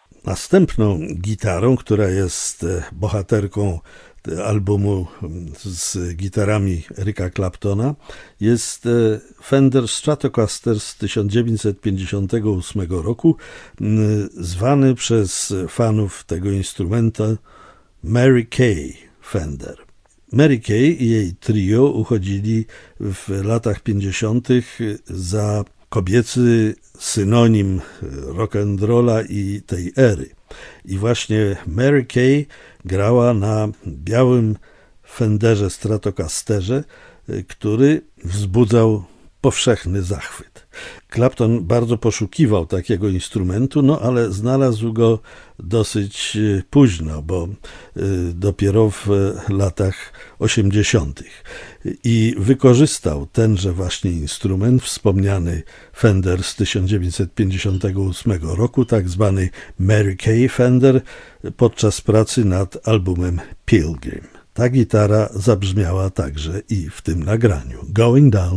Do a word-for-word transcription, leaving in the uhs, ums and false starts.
Następną gitarą, która jest bohaterką albumu z gitarami Erika Claptona, jest Fender Stratocaster z tysiąc dziewięćset pięćdziesiątego ósmego roku, zwany przez fanów tego instrumenta Mary Kay Fender. Mary Kay i jej trio uchodzili w latach pięćdziesiątych za kobiecy synonim rock'n'rolla i tej ery. I właśnie Mary Kay grała na białym Fenderze Stratocasterze, który wzbudzał powszechny zachwyt. Clapton bardzo poszukiwał takiego instrumentu, no ale znalazł go dosyć późno, bo dopiero w latach osiemdziesiątych. I wykorzystał tenże właśnie instrument, wspomniany Fender z tysiąc dziewięćset pięćdziesiątego ósmego roku, tak zwany Mary Kay Fender, podczas pracy nad albumem Pilgrim. Ta gitara zabrzmiała także i w tym nagraniu. Going Down